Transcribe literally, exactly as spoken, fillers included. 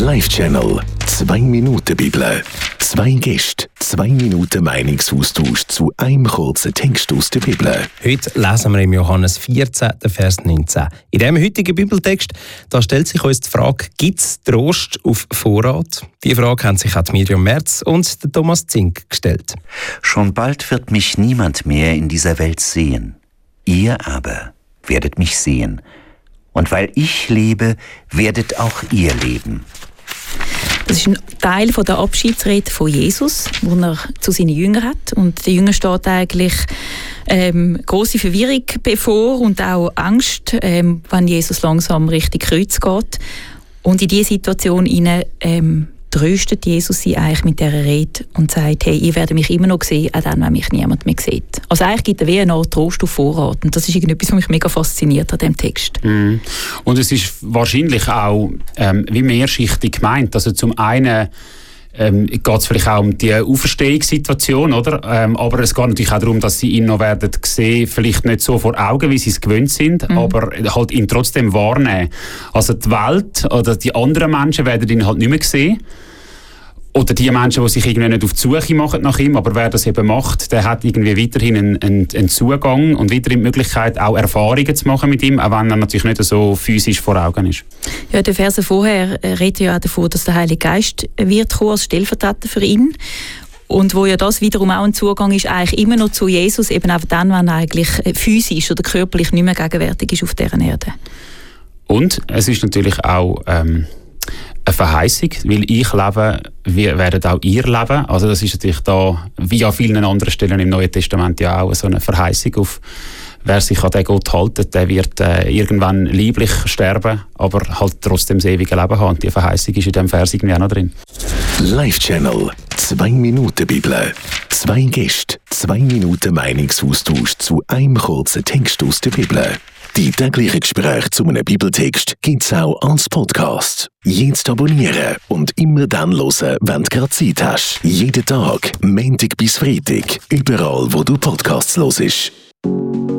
Live-Channel. Zwei Minuten Bibel. Zwei Gäste, zwei Minuten Meinungsaustausch zu einem kurzen Text aus der Bibel. Heute lesen wir im Johannes vierzehn, Vers neunzehn. In diesem heutigen Bibeltext da stellt sich uns die Frage, gibt es Trost auf Vorrat? Die Frage haben sich auch Miriam Merz und der Thomas Zink gestellt. Schon bald wird mich niemand mehr in dieser Welt sehen. Ihr aber werdet mich sehen. Und weil ich lebe, werdet auch ihr leben. Das ist ein Teil von der Abschiedsrede von Jesus, den er zu seinen Jüngern hat. Und den Jüngern steht eigentlich ähm, grosse Verwirrung bevor und auch Angst, ähm, wenn Jesus langsam Richtung Kreuz geht. Und in diese Situation hinein, ähm, tröstet Jesus sie eigentlich mit dieser Rede und sagt, hey, ihr werdet mich immer noch sehen, auch dann, wenn mich niemand mehr sieht. Also eigentlich gibt er wie eine Art Trost auf Vorrat. Und das ist irgendetwas, was mich mega fasziniert an diesem Text. Mm. Und es ist wahrscheinlich auch ähm, wie mehrschichtig gemeint. Also zum einen ähm, geht es vielleicht auch um die Auferstehungssituation, oder? Ähm, aber es geht natürlich auch darum, dass sie ihn noch werden sehen, vielleicht nicht so vor Augen, wie sie es gewöhnt sind, mhm. aber halt ihn trotzdem wahrnehmen. Also die Welt oder die anderen Menschen werden ihn halt nicht mehr sehen. Oder die Menschen, die sich irgendwie nicht auf die Suche machen nach ihm, aber wer das eben macht, der hat irgendwie weiterhin einen, einen, einen Zugang und weiterhin die Möglichkeit, auch Erfahrungen zu machen mit ihm, auch wenn er natürlich nicht so physisch vor Augen ist. Ja, der Vers vorher redet ja auch davon, dass der Heilige Geist wird kommen als Stellvertreter für ihn. Und wo ja das wiederum auch ein Zugang ist, eigentlich immer noch zu Jesus, eben auch dann, wenn er eigentlich physisch oder körperlich nicht mehr gegenwärtig ist auf dieser Erde. Und es ist natürlich auch ähm, eine Verheißung, weil ich lebe, wir werden auch ihr leben. Also das ist natürlich da, wie an vielen anderen Stellen im Neuen Testament ja auch so eine Verheißung auf, wer sich an den Gott hält, der wird äh, irgendwann lieblich sterben, aber halt trotzdem das ewige Leben haben. Und die Verheißung ist in diesem Vers irgendwie auch noch drin. Live-Channel. Zwei Minuten Bibel. Zwei Gäste, zwei Minuten Meinungsaustausch zu einem kurzen Text aus der Bibel. Die täglichen Gespräche zu einem Bibeltext gibt es auch als Podcast. Jetzt abonnieren und immer dann hören, wenn du gerade Zeit hast. Jeden Tag, Montag bis Freitag, überall wo du Podcasts hörst.